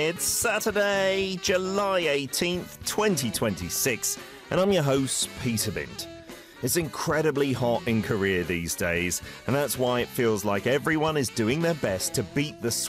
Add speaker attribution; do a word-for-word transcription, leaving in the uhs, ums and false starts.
Speaker 1: It's Saturday, July eighteenth, twenty twenty-six, and I'm your host, Peter Bint. It's incredibly hot in Korea these days, and that's why it feels like everyone is doing their best to beat the